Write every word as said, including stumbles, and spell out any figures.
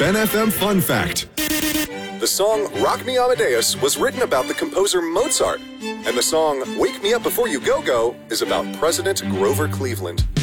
Ben F M Fun Fact. The song Rock Me Amadeus was written about the composer Mozart, and the song Wake Me Up Before You Go Go is about President Grover Cleveland.